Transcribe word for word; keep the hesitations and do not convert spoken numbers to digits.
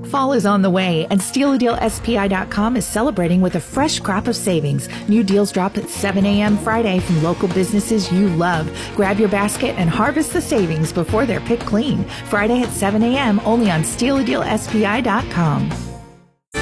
Fall is on the way, and Steal a Deal S P I dot com is celebrating with a fresh crop of savings. New deals drop at seven a.m. Friday from local businesses you love. Grab your basket and harvest the savings before they're picked clean. Friday at seven a.m. only on Steal a Deal S P I dot com.